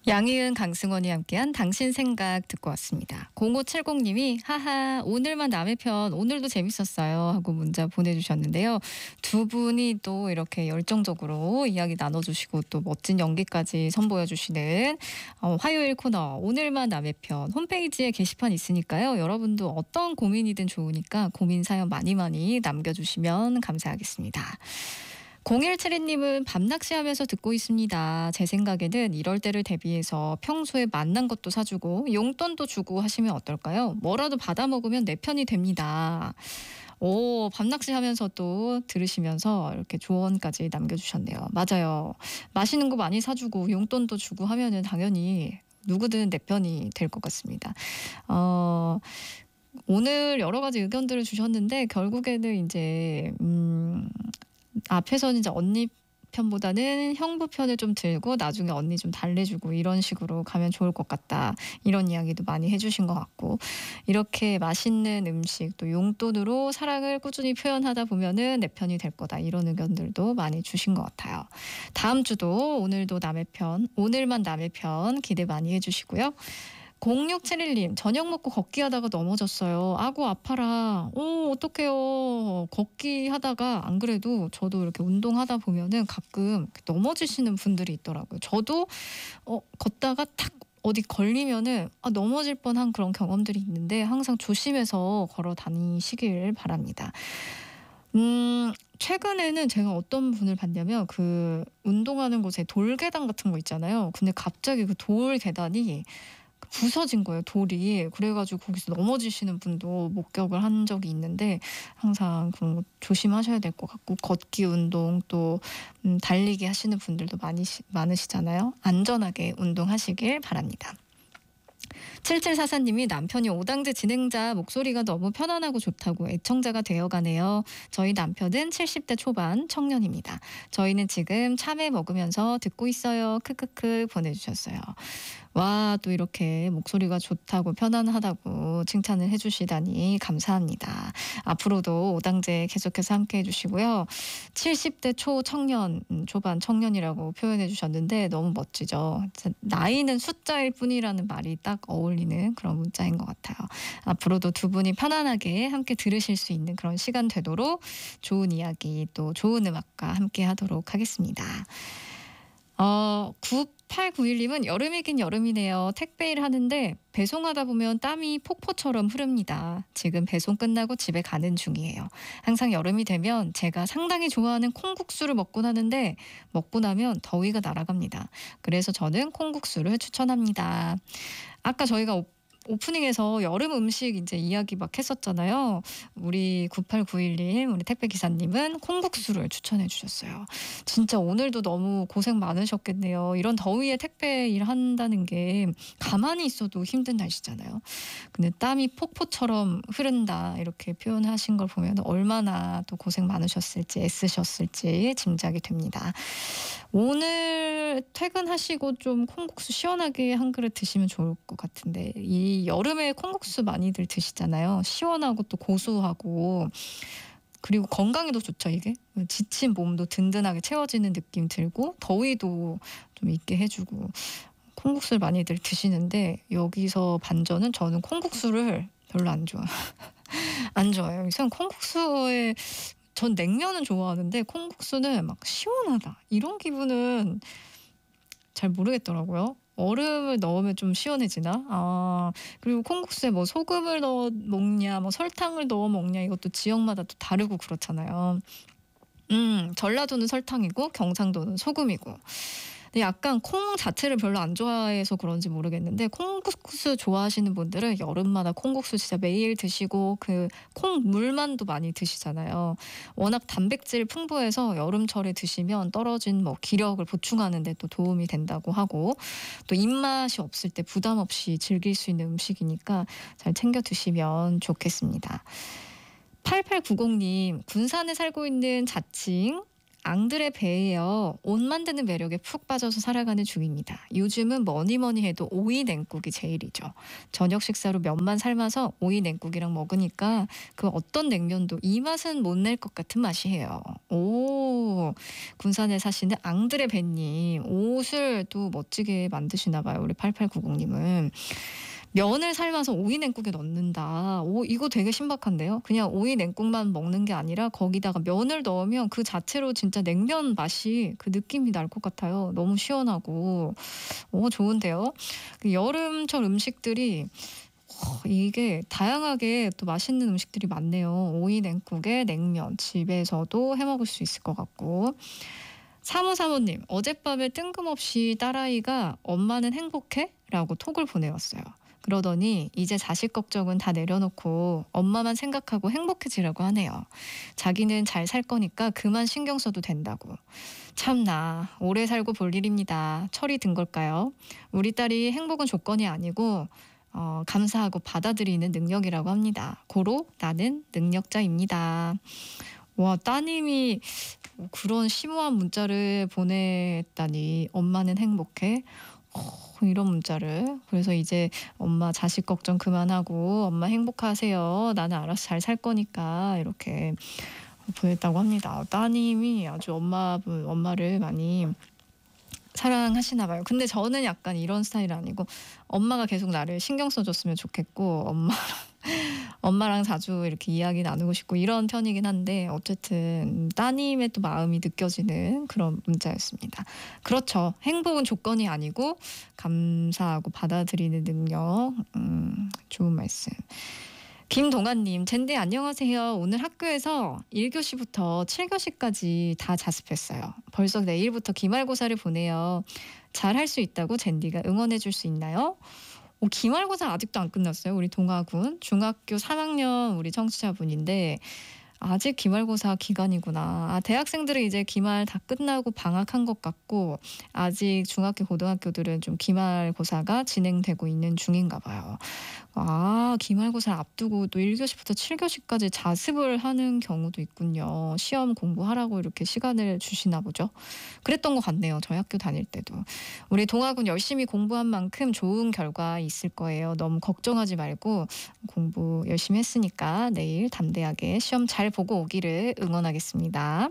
양희은, 강승원이 함께한 당신 생각 듣고 왔습니다. 0570님이 하하 오늘만 남의 편 오늘도 재밌었어요 하고 문자 보내주셨는데요. 두 분이 또 이렇게 열정적으로 이야기 나눠주시고 또 멋진 연기까지 선보여주시는 화요일 코너 오늘만 남의 편 홈페이지에 게시판 있으니까요. 여러분도 어떤 고민이든 좋으니까 고민 사연 많이 많이 남겨주시면 감사하겠습니다. 0172님은 밤낚시하면서 듣고 있습니다. 제 생각에는 이럴 때를 대비해서 평소에 만난 것도 사주고 용돈도 주고 하시면 어떨까요? 뭐라도 받아 먹으면 내 편이 됩니다. 오, 밤낚시하면서 또 들으시면서 이렇게 조언까지 남겨주셨네요. 맞아요. 맛있는 거 많이 사주고 용돈도 주고 하면은 당연히 누구든 내 편이 될 것 같습니다. 오늘 여러 가지 의견들을 주셨는데 결국에는 이제 앞에서는 이제 언니 편보다는 형부 편을 좀 들고 나중에 언니 좀 달래주고 이런 식으로 가면 좋을 것 같다. 이런 이야기도 많이 해주신 것 같고 이렇게 맛있는 음식 또 용돈으로 사랑을 꾸준히 표현하다 보면은 내 편이 될 거다. 이런 의견들도 많이 주신 것 같아요. 다음 주도 오늘도 남의 편, 오늘만 남의 편 기대 많이 해주시고요. 0671님 저녁 먹고 걷기 하다가 넘어졌어요. 아고 아파라. 오 어떡해요. 걷기 하다가 안 그래도 저도 이렇게 운동하다 보면은 가끔 넘어지시는 분들이 있더라고요. 저도 걷다가 탁 어디 걸리면은 넘어질 뻔한 그런 경험들이 있는데 항상 조심해서 걸어 다니시길 바랍니다. 최근에는 제가 어떤 분을 봤냐면 그 운동하는 곳에 돌계단 같은 거 있잖아요. 근데 갑자기 그 돌 계단이 부서진 거예요, 돌이. 그래가지고 거기서 넘어지시는 분도 목격을 한 적이 있는데 항상 그런 거 조심하셔야 될 것 같고 걷기 운동 또 달리기 하시는 분들도 많으시잖아요. 안전하게 운동하시길 바랍니다. 7744님이 남편이 오당제 진행자 목소리가 너무 편안하고 좋다고 애청자가 되어가네요. 저희 남편은 70대 초반 청년입니다. 저희는 지금 참외 먹으면서 듣고 있어요. 크크크 보내주셨어요. 와, 또 이렇게 목소리가 좋다고 편안하다고 칭찬을 해주시다니 감사합니다. 앞으로도 오당제 계속해서 함께 해주시고요. 70대 초청년, 초반 청년이라고 표현해 주셨는데 너무 멋지죠. 나이는 숫자일 뿐이라는 말이 딱 어울리는 그런 문자인 것 같아요. 앞으로도 두 분이 편안하게 함께 들으실 수 있는 그런 시간 되도록 좋은 이야기 또 좋은 음악과 함께 하도록 하겠습니다. 9891님은 여름이긴 여름이네요. 택배 일 하는데 배송하다 보면 땀이 폭포처럼 흐릅니다. 지금 배송 끝나고 집에 가는 중이에요. 항상 여름이 되면 제가 상당히 좋아하는 콩국수를 먹곤 하는데 먹고 나면 더위가 날아갑니다. 그래서 저는 콩국수를 추천합니다. 아까 저희가 오프닝에서 여름 음식 이제 이야기 막 했었잖아요. 우리 9891님, 우리 택배 기사님은 콩국수를 추천해 주셨어요. 진짜 오늘도 너무 고생 많으셨겠네요. 이런 더위에 택배 일한다는 게 가만히 있어도 힘든 날씨잖아요. 근데 땀이 폭포처럼 흐른다 이렇게 표현하신 걸 보면 얼마나 또 고생 많으셨을지 애쓰셨을지 짐작이 됩니다. 오늘 퇴근하시고 좀 콩국수 시원하게 한 그릇 드시면 좋을 것 같은데 이 여름에 콩국수 많이들 드시잖아요. 시원하고 또 고소하고 그리고 건강에도 좋죠 이게. 지친 몸도 든든하게 채워지는 느낌 들고 더위도 좀 있게 해주고 콩국수를 많이들 드시는데 여기서 반전은 저는 콩국수를 별로 안 좋아해요. 안 좋아해요. 이상 콩국수에 전 냉면은 좋아하는데 콩국수는 막 시원하다 이런 기분은 잘 모르겠더라고요. 얼음을 넣으면 좀 시원해지나? 그리고 콩국수에 뭐 소금을 넣어 먹냐, 뭐 설탕을 넣어 먹냐 이것도 지역마다 또 다르고 그렇잖아요. 전라도는 설탕이고 경상도는 소금이고. 근데 약간 콩 자체를 별로 안 좋아해서 그런지 모르겠는데 콩국수 좋아하시는 분들은 여름마다 콩국수 진짜 매일 드시고 그 콩물만도 많이 드시잖아요. 워낙 단백질 풍부해서 여름철에 드시면 떨어진 뭐 기력을 보충하는 데 또 도움이 된다고 하고 또 입맛이 없을 때 부담 없이 즐길 수 있는 음식이니까 잘 챙겨 드시면 좋겠습니다. 8890님, 군산에 살고 있는 자칭 앙드레 베예요. 옷 만드는 매력에 푹 빠져서 살아가는 중입니다. 요즘은 뭐니 뭐니 해도 오이 냉국이 제일이죠. 저녁 식사로 면만 삶아서 오이 냉국이랑 먹으니까 그 어떤 냉면도 이 맛은 못 낼 것 같은 맛이에요. 오, 군산에 사시는 앙드레 베님 옷을 또 멋지게 만드시나 봐요. 우리 8890님은. 면을 삶아서 오이 냉국에 넣는다. 오, 이거 되게 신박한데요. 그냥 오이 냉국만 먹는 게 아니라 거기다가 면을 넣으면 그 자체로 진짜 냉면 맛이 그 느낌이 날 것 같아요. 너무 시원하고. 오, 좋은데요. 그 여름철 음식들이 이게 다양하게 또 맛있는 음식들이 많네요. 오이 냉국에 냉면 집에서도 해 먹을 수 있을 것 같고. 사모사모님, 어젯밤에 뜬금없이 딸아이가 엄마는 행복해? 라고 톡을 보내왔어요. 그러더니 이제 자식 걱정은 다 내려놓고 엄마만 생각하고 행복해지라고 하네요. 자기는 잘 살 거니까 그만 신경 써도 된다고. 참나, 오래 살고 볼 일입니다. 철이 든 걸까요? 우리 딸이 행복은 조건이 아니고 감사하고 받아들이는 능력이라고 합니다. 고로 나는 능력자입니다. 와, 따님이 그런 심오한 문자를 보냈다니. 엄마는 행복해? 이런 문자를. 그래서 이제 엄마 자식 걱정 그만하고 엄마 행복하세요. 나는 알아서 잘 살 거니까 이렇게 보냈다고 합니다. 따님이 아주 엄마를 많이 사랑하시나 봐요. 근데 저는 약간 이런 스타일 아니고 엄마가 계속 나를 신경 써줬으면 좋겠고 엄마랑 자주 이렇게 이야기 나누고 싶고 이런 편이긴 한데 어쨌든 따님의 또 마음이 느껴지는 그런 문자였습니다. 그렇죠. 행복은 조건이 아니고 감사하고 받아들이는 능력. 좋은 말씀. 김동아님, 젠데 안녕하세요. 오늘 학교에서 1교시부터 7교시까지 다 자습했어요. 벌써 내일부터 기말고사를 보내요. 잘 할 수 있다고 젠디가 응원해 줄 수 있나요? 기말고사 아직도 안 끝났어요. 우리 동아군 중학교 3학년 우리 청취자분인데 아직 기말고사 기간이구나. 아, 대학생들은 이제 기말 다 끝나고 방학한 것 같고 아직 중학교 고등학교들은 좀 기말고사가 진행되고 있는 중인가 봐요. 아, 기말고사를 앞두고 또 1교시부터 7교시까지 자습을 하는 경우도 있군요. 시험 공부하라고 이렇게 시간을 주시나 보죠. 그랬던 것 같네요. 저희 학교 다닐 때도. 우리 동아군 열심히 공부한 만큼 좋은 결과 있을 거예요. 너무 걱정하지 말고 공부 열심히 했으니까 내일 담대하게 시험 잘 보고 오기를 응원하겠습니다.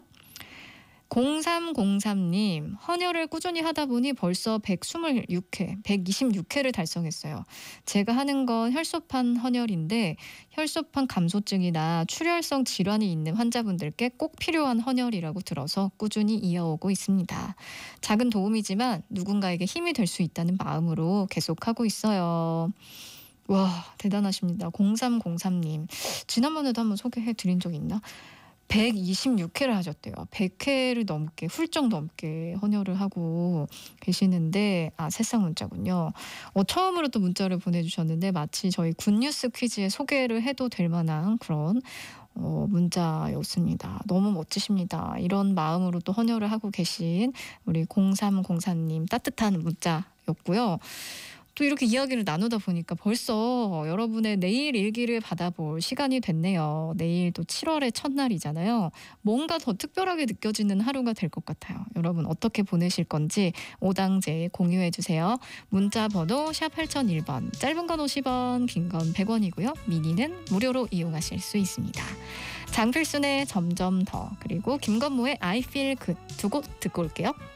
0303님, 헌혈을 꾸준히 하다 보니 벌써 126회, 126회를 달성했어요. 제가 하는 건 혈소판 헌혈인데 혈소판 감소증이나 출혈성 질환이 있는 환자분들께 꼭 필요한 헌혈이라고 들어서 꾸준히 이어오고 있습니다. 작은 도움이지만 누군가에게 힘이 될 수 있다는 마음으로 계속하고 있어요. 와, 대단하십니다. 0303님. 지난번에도 한번 소개해 드린 적 있나? 126회를 하셨대요. 100회를 넘게 훌쩍 넘게 헌혈을 하고 계시는데 새싹 문자군요. 처음으로 또 문자를 보내주셨는데 마치 저희 굿뉴스 퀴즈에 소개를 해도 될 만한 그런 문자였습니다. 너무 멋지십니다. 이런 마음으로 또 헌혈을 하고 계신 우리 0304님 따뜻한 문자였고요. 또 이렇게 이야기를 나누다 보니까 벌써 여러분의 내일 일기를 받아볼 시간이 됐네요. 내일 또 7월의 첫날이잖아요. 뭔가 더 특별하게 느껴지는 하루가 될 것 같아요. 여러분 어떻게 보내실 건지 오당제 공유해주세요. 문자 번호 샵 8001번, 짧은 건 50원, 긴 건 100원이고요. 미니는 무료로 이용하실 수 있습니다. 장필순의 점점 더, 그리고 김건모의 I feel good 두 곡 듣고 올게요.